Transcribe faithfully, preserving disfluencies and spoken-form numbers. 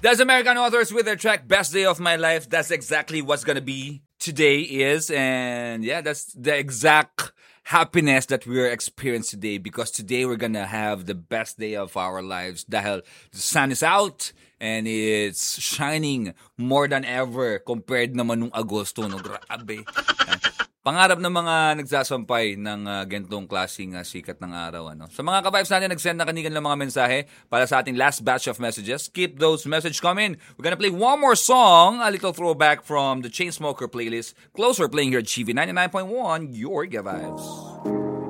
That's American Authors with their track Best Day of My Life. That's exactly what's gonna be today is. And yeah, that's the exact happiness that we're experiencing today, because today we're gonna have the best day of our lives dahil the sun is out and it's shining more than ever compared naman nung Agosto. No? Grabe. Pangarap ng mga nagsasampay ng uh, gantong klaseng uh, sikat ng araw. Ano? Sa mga ka-vibes natin, nag-send na kanilang ng mga mensahe para sa ating last batch of messages. Keep those messages coming. We're gonna play one more song, a little throwback from the Chainsmoker playlist. Closer, playing here at G V ninety-nine point one, your Ga Vibes.